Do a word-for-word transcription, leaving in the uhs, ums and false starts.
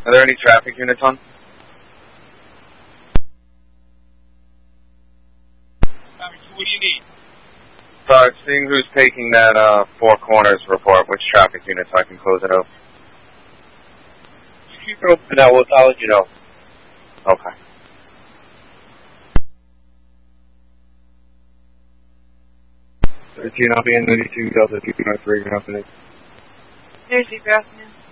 Are there any traffic units on? What do you need? So seeing who's taking that uh, Four Corners report, which traffic units I can close it out. You keep it open now, we'll, I'll let you know. Okay. thirteen, I'll be in ninety-two Delta two nine three, good afternoon. Thursday, good afternoon.